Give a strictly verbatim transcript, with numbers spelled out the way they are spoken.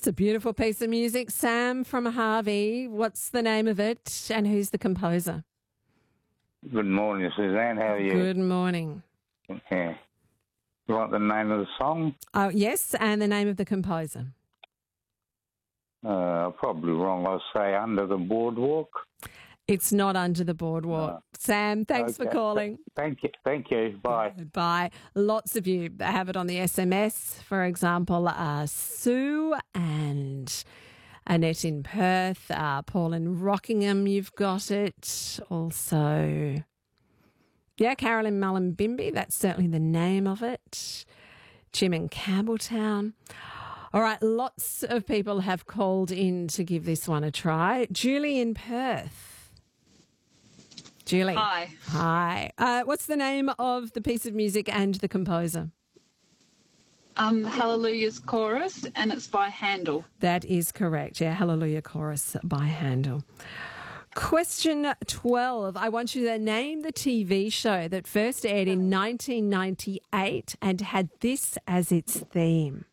That's a beautiful piece of music. Sam from Harvey, what's the name of it and who's the composer? Good morning, Suzanne. How are you? Good morning. Yeah. You want the name of the song? Oh, yes, and the name of the composer. Uh, probably wrong. I'll say Under the Boardwalk. It's not Under the Boardwalk. No. Sam, thanks Okay. for calling. Thank you. Thank you. Bye. Bye. Lots of you have it on the S M S. For example, uh, Sue and Annette in Perth, uh, Paul in Rockingham, you've got it. Also, yeah, Carolyn Mullumbimby, that's certainly the name of it. Jim in Campbelltown. All right, lots of people have called in to give this one a try. Julie in Perth. Julie. Hi. Hi. Uh, what's the name of the piece of music and the composer? Um, Hallelujah's Chorus, and it's by Handel. That is correct. Yeah, Hallelujah Chorus by Handel. Question twelve. I want you to name the T V show that first aired in nineteen ninety-eight and had this as its theme.